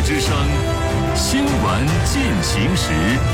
之声，新闻进行时。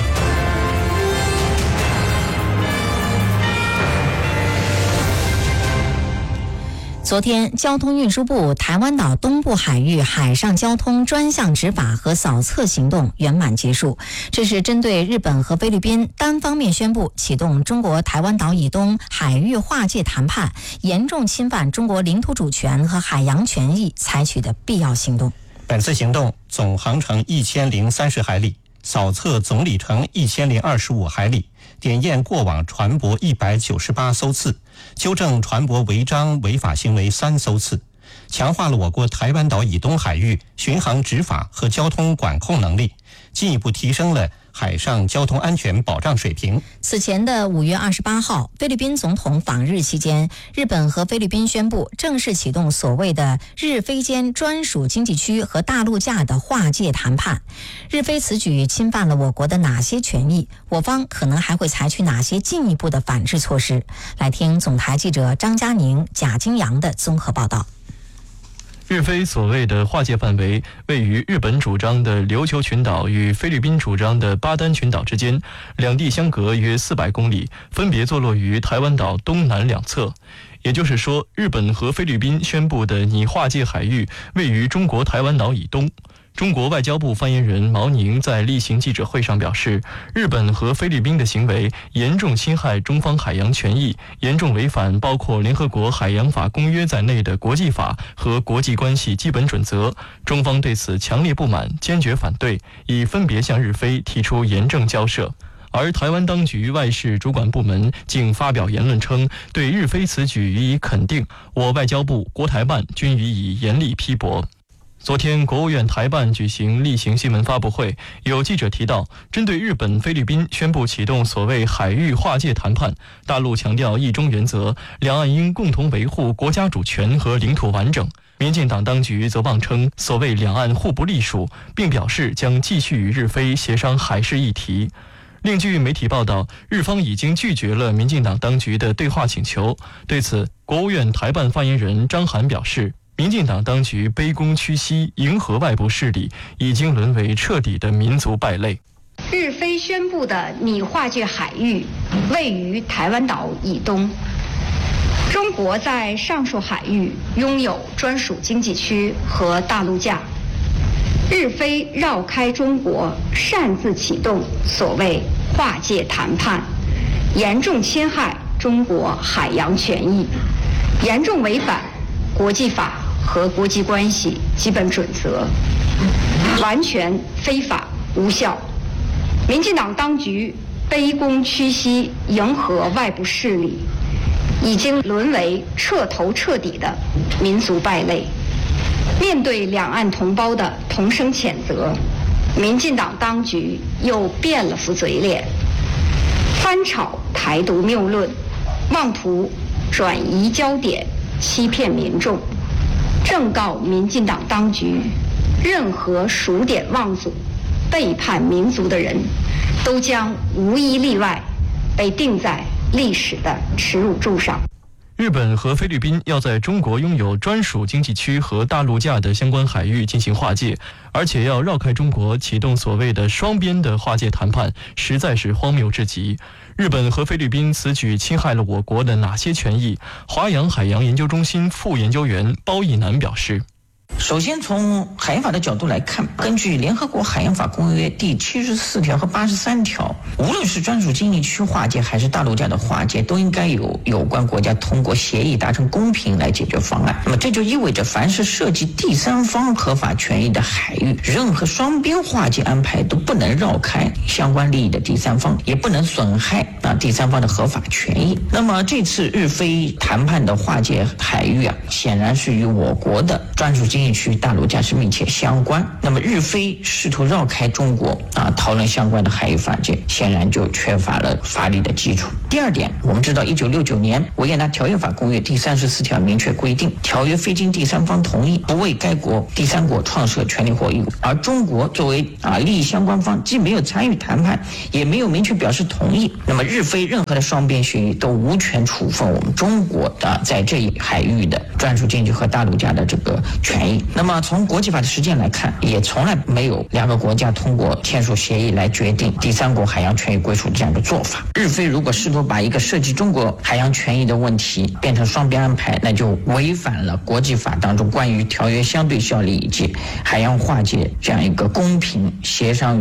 昨天，交通运输部台湾岛东部海域海上交通专项执法和扫测行动圆满结束。这是针对日本和菲律宾单方面宣布启动中国台湾岛以东海域划界谈判，严重侵犯中国领土主权和海洋权益采取的必要行动。 本次行动总航程1030海里，扫测总里程1025海里，点验过往船舶198艘次，纠正船舶违章违法行为3艘次，强化了我国台湾岛以东海域巡航执法和交通管控能力，进一步提升了海上交通安全保障水平。 此前的5月28号，菲律宾总统访日期间，日本和菲律宾宣布正式启动所谓的日菲间专属经济区和大陆架的划界谈判。日菲此举侵犯了我国的哪些权益？我方可能还会采取哪些进一步的反制措施？来听总台记者张嘉宁、贾金阳的综合报道。 日菲所谓的划界范围位于日本主张的琉球群岛与菲律宾主张的巴丹群岛之间，两地相隔约400公里，分别坐落于台湾岛东南两侧。也就是说，日本和菲律宾宣布的拟划界海域位于中国台湾岛以东。中国外交部发言人毛宁在例行记者会上表示，日本和菲律宾的行为严重侵害中方海洋权益，严重违反包括联合国海洋法公约在内的国际法和国际关系基本准则。中方对此强烈不满，坚决反对，已分别向日菲提出严正交涉。而台湾当局外事主管部门竟发表言论称，对日菲此举予以肯定，我外交部、国台办均予以严厉批驳。昨天，国务院台办举行例行新闻发布会，有记者提到，针对日本、菲律宾宣布启动所谓海域划界谈判，大陆强调一中原则，两岸应共同维护国家主权和领土完整。民进党当局则妄称所谓两岸互不隶属，并表示将继续与日菲协商海事议题。另据媒体报道，日方已经拒绝了民进党当局的对话请求。对此，国务院台办发言人张涵表示，民进党当局卑躬屈膝，迎合外部势力，已经沦为彻底的民族败类。 日菲宣布的拟划界海域位于台湾岛以东，中国在上述海域拥有专属经济区和大陆架。日菲绕开中国，擅自启动所谓划界谈判，严重侵害中国海洋权益，严重违反国际法和国际关系基本准则，完全非法无效。民进党当局卑躬屈膝，迎合外部势力，已经沦为彻头彻底的民族败类。面对两岸同胞的同声谴责，民进党当局又变了副嘴脸，翻炒台独谬论，妄图转移焦点，欺骗民众。正告民进党当局，任何数典忘祖、背叛民族的人，都将无一例外被钉在历史的耻辱柱上。 日本和菲律宾要在中国拥有专属经济区和大陆架的相关海域进行划界，而且要绕开中国启动所谓的双边的划界谈判，实在是荒谬至极。日本和菲律宾此举侵害了我国的哪些权益？华阳海洋研究中心副研究员包义南表示， 首先从海洋法的角度来看，根据联合国海洋法公约第74条和83条，无论是专属经济区划界还是大陆架的划界，都应该由有关国家通过协议达成公平来解决方案。那么这就意味着，凡是涉及第三方合法权益的海域，任何双边划界安排都不能绕开相关利益的第三方，也不能损害第三方的合法权益。那么这次日菲谈判的划界海域显然是与我国的专属经济区大陆架是密切相关。那么日菲试图绕开中国讨论相关的海域法界，显然就缺乏了法理的基础。第二点，我们知道1969年维也纳条约法公约第34条明确规定，条约非经第三方同意，不为该国第三国创设权利或义务。而中国作为利益相关方，既没有参与谈判，也没有明确表示同意，那么日菲任何的双边协议都无权处分我们中国在这一海域的专属经济和大陆架的这个权权益。那么从国际法的实践来看，也从来没有两个国家通过签署协议来决定第三国海洋权益归属这样的做法。日非如果试图把一个涉及中国海洋权益的问题变成双边安排，那就违反了国际法当中关于条约相对效力以及海洋划界这样一个公平协商